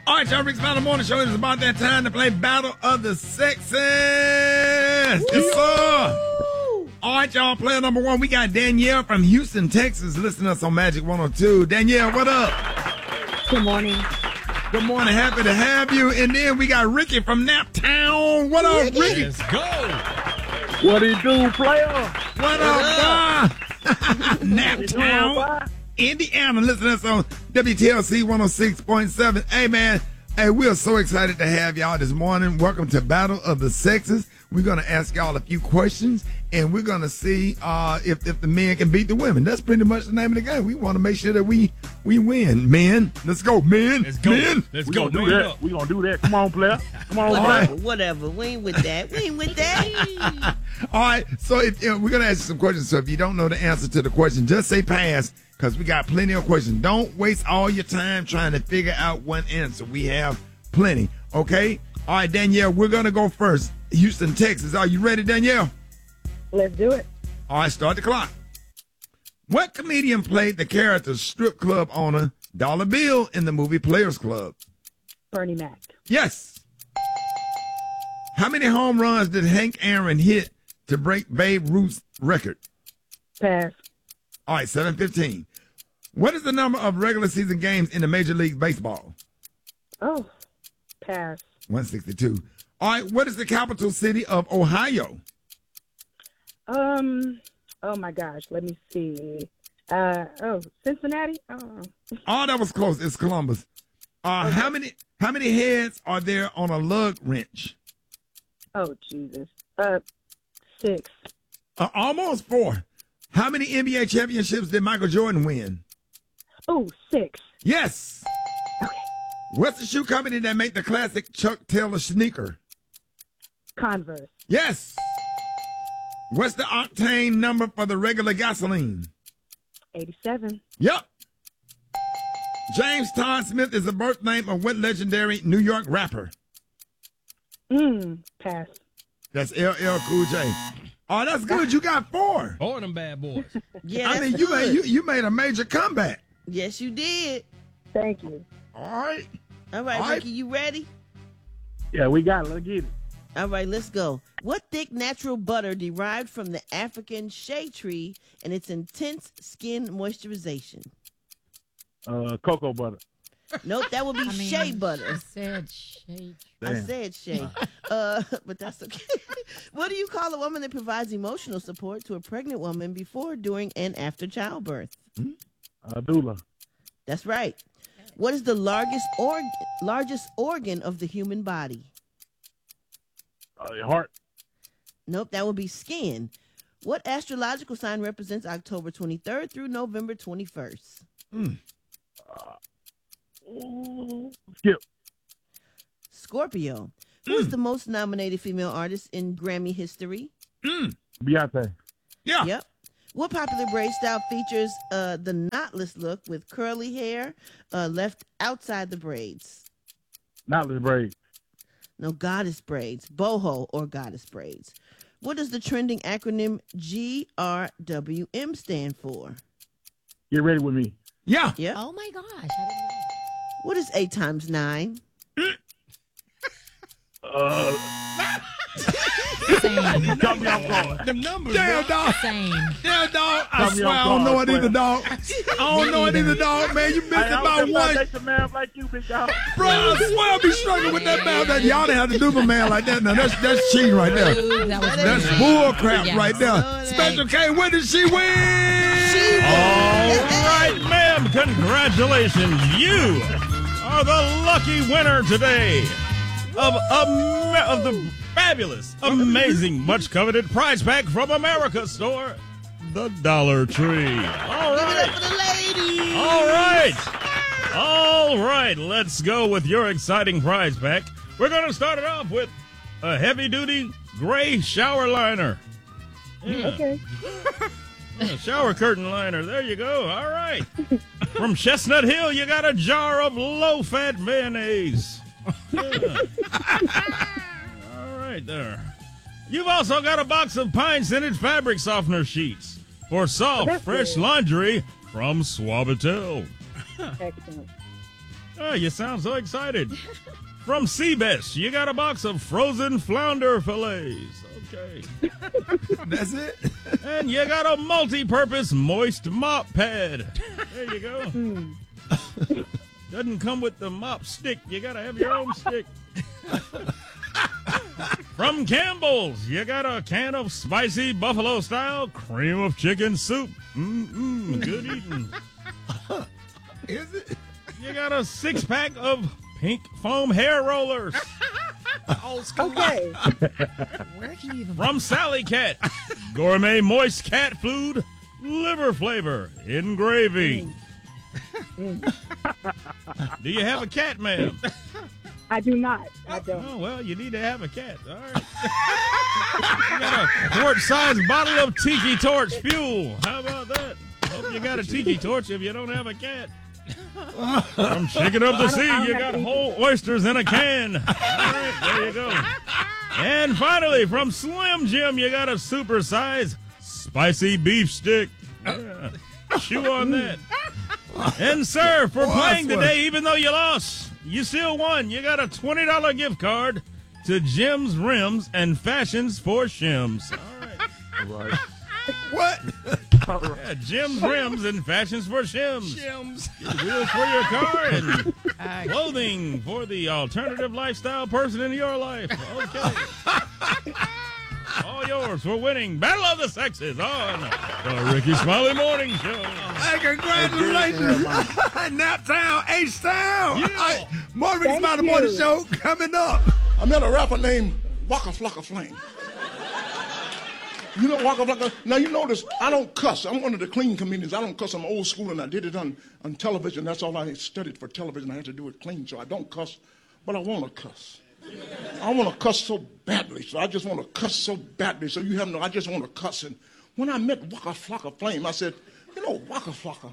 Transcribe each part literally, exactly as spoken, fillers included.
All right, y'all, Rick's Battle Morning Show. It is about that time to play Battle of the Sexes. Yes, sir. All right, y'all, player number one, we got Danielle from Houston, Texas, listening to us on Magic one oh two. Danielle, what up? Good morning. Good morning. Happy to have you. And then we got Ricky from Naptown. What up, Ricky? Let's go. What do you do, player? What up, boy? Naptown, Indiana. Listen to us on W T L C one oh six point seven. Hey, man. Hey, we are so excited to have y'all this morning. Welcome to Battle of the Sexes. We're going to ask y'all a few questions, and we're going to see uh, if, if the men can beat the women. That's pretty much the name of the game. We want to make sure that we we win. Men, let's go, men. Let's go. Men. Let's We go. gonna do Man that. up. We gonna do that. Come on, player. Come on, Whatever, player. whatever. We ain't with that. We ain't with that. All right, so if, if we're going to ask you some questions. So if you don't know the answer to the question, just say pass, because we got plenty of questions. Don't waste all your time trying to figure out one answer. We have plenty, okay? All right, Danielle, we're going to go first. Houston, Texas. Are you ready, Danielle? Let's do it. All right, start the clock. What comedian played the character strip club owner Dollar Bill in the movie Players Club? Bernie Mac. Yes. How many home runs did Hank Aaron hit to break Babe Ruth's record? Pass. All right, seven fifteen. What is the number of regular season games in the Major League Baseball? Oh, pass. one sixty-two. All right, what is the capital city of Ohio? Um. Oh my gosh. Let me see. Uh. Oh, Cincinnati. Oh. Oh, that was close. It's Columbus. Uh, how many how many heads are there on a lug wrench? Oh Jesus. Uh. Six. Uh, almost four. How many N B A championships did Michael Jordan win? Oh, six. Yes. What's the shoe company that make the classic Chuck Taylor sneaker? Converse. Yes. What's the octane number for the regular gasoline? Eighty-seven. Yep. James Todd Smith is the birth name of what legendary New York rapper? Hmm. Pass. That's L L Cool J. Oh, that's good. You got four. Four of them bad boys. Yeah, I that's mean, you good. made you, you made a major comeback. Yes, you did. Thank you. All right. All right, All right. Ricky, you ready? Yeah, we got it. Let's get it. All right, let's go. What thick natural butter derived from the African shea tree and its intense skin moisturization? Uh, cocoa butter. Nope, that would be I mean, shea butter. I said shea. I Damn. said shea. Uh, but that's okay. What do you call a woman that provides emotional support to a pregnant woman before, during, and after childbirth? Uh, doula. That's right. What is the largest org- largest organ of the human body? Uh, your heart. Nope, that would be skin. What astrological sign represents October twenty-third through November twenty-first? Ooh, skip. Scorpio. Who is the most nominated female artist in Grammy history? Beyonce. Yeah. Yep. What popular braid style features uh, the knotless look with curly hair uh, left outside the braids? Knotless braid. No, goddess braids, boho or goddess braids. What does the trending acronym G R W M stand for? Get ready with me. Yeah. Yep. Oh my gosh. I didn't know. What is eight times nine? Uh, Same. cut me off guard. Them numbers. Damn, bro. dog. Same. Damn, dog. I Cut me swear off I don't know guard, it either, swear. dog. I don't know it either, dog, man. You missed Hey, it I by was one. just a man like you, big dog. Bro, I swear I be struggling with that man. That y'all didn't have to do my man like that. Now, that's, that's cheating right there. Ooh, that was That's rude. bull crap Yes. right there. No, it Special K, when did she win? All right, ma'am. Congratulations. You are the lucky winner today of a of the fabulous, amazing, much coveted prize pack from America Store, the Dollar Tree. All Give it right. up for the ladies. All right. All right. Let's go with your exciting prize pack. We're going to start it off with a heavy-duty gray shower liner. Yeah. Okay. Yeah, shower curtain liner. There you go. All right. From Chestnut Hill, you got a jar of low-fat mayonnaise. Yeah. All right there. You've also got a box of pine-scented fabric softener sheets for soft, That's fresh good. laundry from Suavitel. Excellent. Oh, you sound so excited. From Seabest, you got a box of frozen flounder fillets. Okay. That's it? And you got a multi-purpose moist mop pad. There you go. Doesn't come with the mop stick. You got to have your own stick. From Campbell's, you got a can of spicy buffalo-style cream of chicken soup. Mm-mm, good eating. Is it? You got a six-pack of pink foam hair rollers. Okay. Where can you even From Sally Cat, gourmet moist cat food, liver flavor in gravy. Do you have a cat, ma'am? I do not. I don't. Oh, well, you need to have a cat. All right. You got a quart-sized bottle of Tiki Torch fuel. How about that? Hope you got a Tiki Torch if you don't have a cat. From Chicken of the Sea, you got whole oysters in a can. All right, there you go. And finally, from Slim Jim, you got a super-sized spicy beef stick. Yeah. Chew on that. And, sir, for Boy, playing that's today, even though you lost, you still won. You got a twenty dollar gift card to Jim's Rims and Fashions for Shims. All right. What? Yeah, Jim's Rims and Fashions for Shims. Shims. Wheels for your car and clothing for the alternative lifestyle person in your life. Okay. All yours for winning Battle of the Sexes on the Ricky Smiley Morning Show. Hey, congratulations. Naptown, H-Town. Yeah. Hey, more Ricky Thank Smiley you. Morning Show coming up. I met a rapper named Waka Flocka Flame. You know Waka Flocka? Now, you notice I don't cuss. I'm one of the clean comedians. I don't cuss. I'm old school, and I did it on, on television. That's all I studied for television. I had to do it clean, so I don't cuss, but I want to cuss. I want to cuss so badly, so I just want to cuss so badly. So you have no, I just want to cuss. And when I met Waka Flocka Flame, I said, you know, Waka Flocka.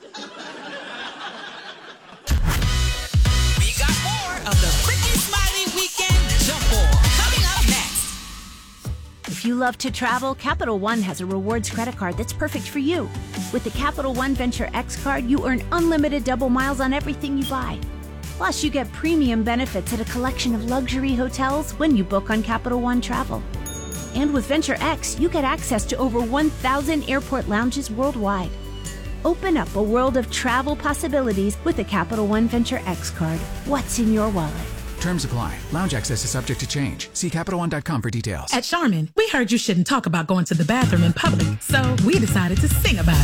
We got more of the Ricky Smiley Weekend Jump Ball coming up next. If you love to travel, Capital One has a rewards credit card that's perfect for you. With the Capital One Venture X card, you earn unlimited double miles on everything you buy. Plus, you get premium benefits at a collection of luxury hotels when you book on Capital One Travel. And with Venture X, you get access to over one thousand airport lounges worldwide. Open up a world of travel possibilities with the Capital One Venture X card. What's in your wallet? Terms apply. Lounge access is subject to change. See Capital One dot com for details. At Charmin, we heard you shouldn't talk about going to the bathroom in public, so we decided to sing about